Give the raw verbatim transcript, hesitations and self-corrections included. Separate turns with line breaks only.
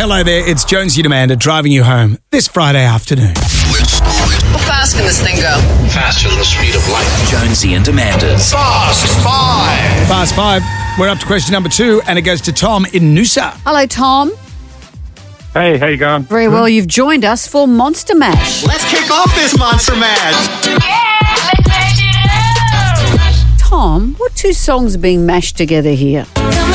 Hello there, it's Jonesy and Amanda driving you home this Friday afternoon.
How fast can this thing go?
Faster than the speed of light.
Jonesy and Amanda's
Fast Five.
Fast five. We're up to question number two, and it goes to Tom in Noosa.
Hello, Tom.
Hey, how you going?
Very well. You've joined us for Monster Mash.
Let's kick off this Monster Mash.
Tom, what two songs are being mashed together here?